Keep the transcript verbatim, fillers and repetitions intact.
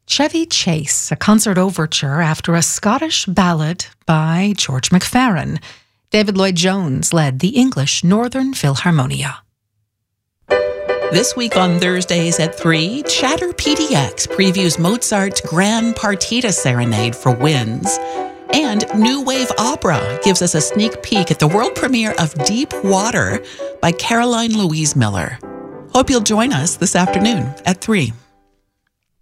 Chevy Chase, a concert overture after a Scottish ballad by George McFerrin. David Lloyd-Jones led the English Northern Philharmonia. This week on Thursdays at three, Chatter P D X previews Mozart's Grand Partita Serenade for winds. And New Wave Opera gives us a sneak peek at the world premiere of Deep Water by Caroline Louise Miller. Hope you'll join us this afternoon at three.